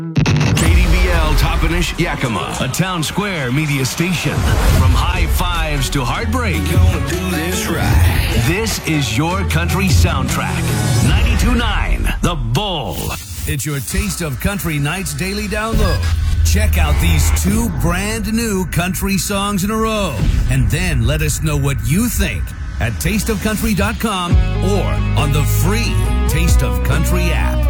KDVL Toppenish Yakima, a town square media station. From high fives to heartbreak. Gonna do this right. This is your country soundtrack. 92.9 The Bull. It's your Taste of Country Nights daily download. Check out these 2 brand new country songs in a row. And then let us know what you think at tasteofcountry.com or on the free Taste of Country app.